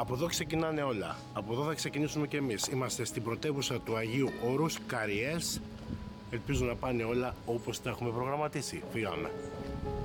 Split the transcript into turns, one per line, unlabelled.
Από εδώ ξεκινάνε όλα. Από εδώ θα ξεκινήσουμε και εμείς. Είμαστε στην πρωτεύουσα του Αγίου Όρους, Καριές. Ελπίζω να πάνε όλα όπως τα έχουμε προγραμματίσει. Φύγαμε.